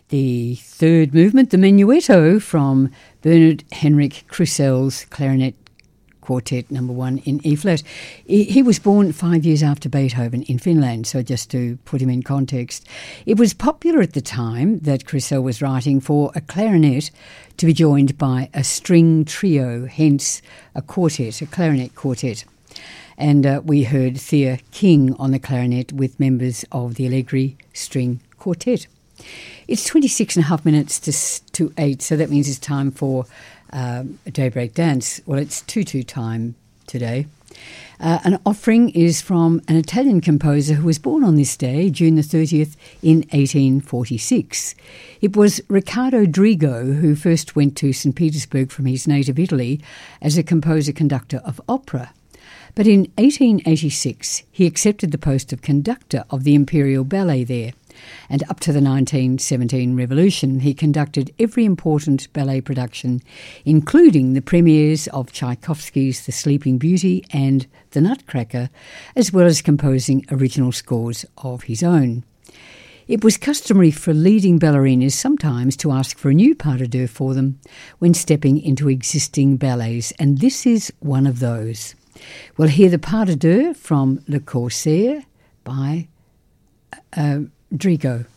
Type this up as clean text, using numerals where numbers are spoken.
The third movement, the Menuetto, from Bernard Henrik Krusell's Clarinet Quartet No. 1 in E-flat. He was born 5 years after Beethoven in Finland, so just to put him in context. It was popular at the time that Krusell was writing for a clarinet to be joined by a string trio, hence a quartet, a clarinet quartet. And we heard Thea King on the clarinet with members of the Allegri String Quartet. It's 26 and a half minutes to 8, so that means it's time for a daybreak dance. Well, it's tutu time today. An offering is from an Italian composer who was born on this day, June the 30th, in 1846. It was Riccardo Drigo who first went to St. Petersburg from his native Italy as a composer-conductor of opera. But in 1886, he accepted the post of conductor of the Imperial Ballet there. And up to the 1917 revolution, he conducted every important ballet production, including the premieres of Tchaikovsky's The Sleeping Beauty and The Nutcracker, as well as composing original scores of his own. It was customary for leading ballerinas sometimes to ask for a new pas de deux for them when stepping into existing ballets, and this is one of those. We'll hear the pas de deux from Le Corsaire by Drigo.